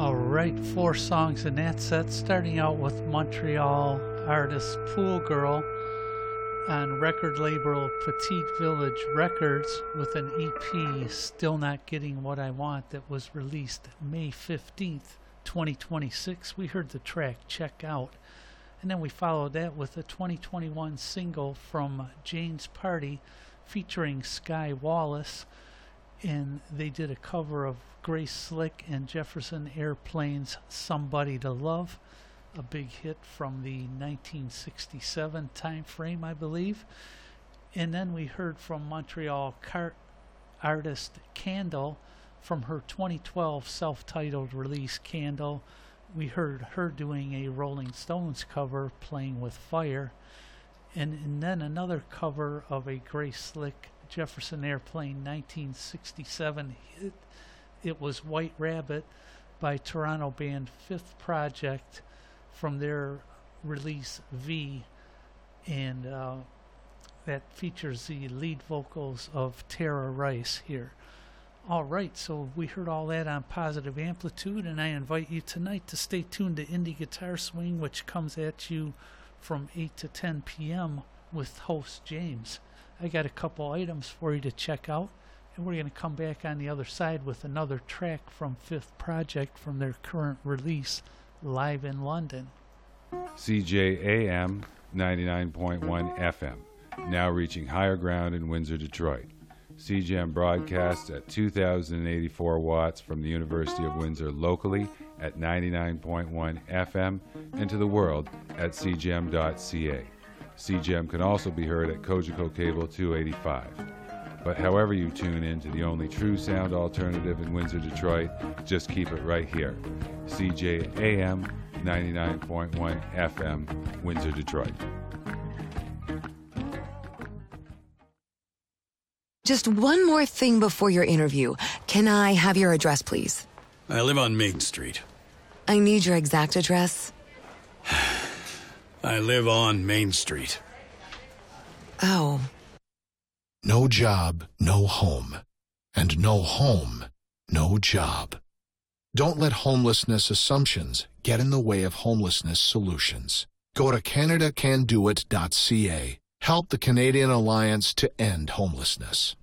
All right, 4 songs in that set, starting out with Montreal artist Pool Girl on record label Petite Village Records with an EP, Still Not Getting What I Want, that was released May 15th, 2026. We heard the track Check Out. And then we followed that with a 2021 single from Jane's Party featuring Sky Wallace. And they did a cover of Grace Slick and Jefferson Airplane's Somebody to Love, a big hit from the 1967 time frame, I believe. And then we heard from Montreal artist Candle from her 2012 self-titled release Candle. We heard her doing a Rolling Stones cover, Playing with Fire. And then another cover of a Grace Slick Jefferson Airplane 1967 hit. It was White Rabbit by Toronto band Fifth Project from their release V, and that features the lead vocals of Tara Rice here. All right, so we heard all that on Positive Amplitude, and I invite you tonight to stay tuned to Indie Guitar Swing, which comes at you from 8 to 10 p.m. with host James. I got a couple items for you to check out, and we're going to come back on the other side with another track from Fifth Project from their current release, Live in London. CJAM 99.1 FM, now reaching higher ground in Windsor, Detroit. CJAM broadcasts at 2,084 watts from the University of Windsor locally at 99.1 FM and to the world at cjam.ca. CJAM can also be heard at Kojiko Cable 285. But however you tune in to the only true sound alternative in Windsor, Detroit, just keep it right here. CJAM 99.1 FM, Windsor, Detroit. Just one more thing before your interview. Can I have your address, please? I live on Main Street. I need your exact address. I live on Main Street. Oh. No job, no home. And no home, no job. Don't let homelessness assumptions get in the way of homelessness solutions. Go to CanadaCanDoIt.ca. Help the Canadian Alliance to End Homelessness.